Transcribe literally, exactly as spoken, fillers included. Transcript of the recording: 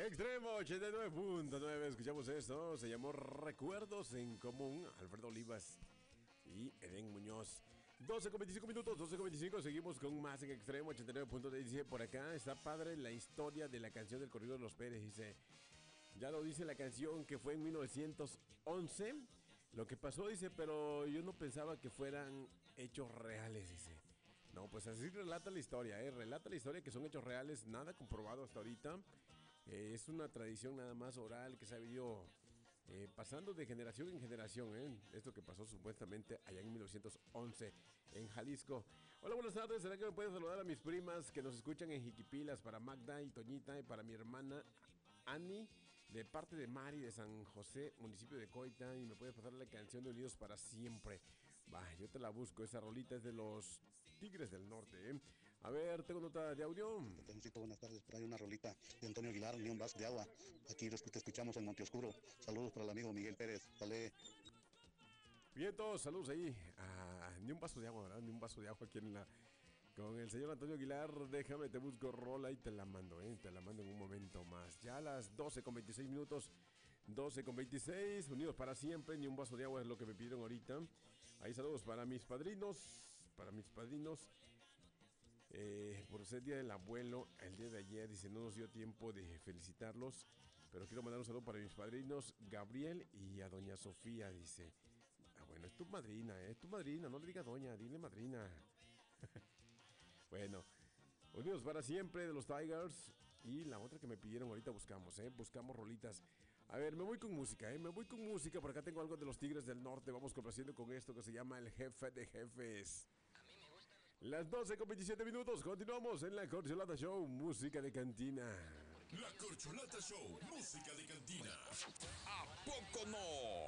Extremo ochenta y nueve punto nueve, escuchamos esto, se llamó Recuerdos en Común, Alfredo Olivas y Eden Muñoz. doce con veinticinco minutos, doce con veinticinco, seguimos con más en Extremo ochenta y nueve punto nueve. Dice por acá, está padre la historia de la canción del corrido de los Pérez. Dice, ya lo dice la canción que fue en mil novecientos once. Lo que pasó, dice, pero yo no pensaba que fueran hechos reales, dice. No, pues así relata la historia, ¿eh? Relata la historia que son hechos reales, nada comprobado hasta ahorita. Eh, es una tradición nada más oral que se ha venido eh, pasando de generación en generación, ¿eh? Esto que pasó supuestamente allá en mil novecientos once en Jalisco. Hola, buenas tardes. ¿Será que me pueden saludar a mis primas que nos escuchan en Jiquipilas? Para Magda y Toñita y para mi hermana Ani, de parte de Mari de San José, municipio de Coita. Y me puedes pasar la canción de Unidos para Siempre. Va, yo te la busco. Esa rolita es de los Tigres del Norte, ¿eh? A ver, tengo nota de audio. Tencito, buenas tardes. Por ahí una rolita de Antonio Aguilar, ni un vaso de agua. Aquí los que te escuchamos en Monteoscuro. Saludos para el amigo Miguel Pérez. Dale. Bien, todos, saludos ahí. Ah, ni un vaso de agua, ¿verdad? Ni un vaso de agua aquí en la... Con el señor Antonio Aguilar. Déjame, te busco rola y te la mando, ¿eh? Te la mando en un momento más. Ya a las doce con veintiséis minutos. doce con veintiséis. Unidos para siempre. Ni un vaso de agua es lo que me pidieron ahorita. Ahí saludos para mis padrinos. Para mis padrinos. Eh, por ser día del abuelo, el día de ayer, dice, no nos dio tiempo de felicitarlos, pero quiero mandar un saludo para mis padrinos, Gabriel y a doña Sofía, dice. Ah, bueno, es tu madrina, ¿eh? Es tu madrina, no le digas doña, dile madrina. Bueno, unidos para siempre de los Tigers. Y la otra que me pidieron ahorita buscamos, ¿eh? Buscamos rolitas. A ver, me voy con música, ¿eh? Me voy con música, por acá tengo algo de los Tigres del Norte. Vamos complaciendo con esto que se llama El Jefe de Jefes. Las doce con veintisiete minutos, continuamos en La Corcholata Show, música de cantina. La Corcholata Show, música de cantina. ¿A poco no?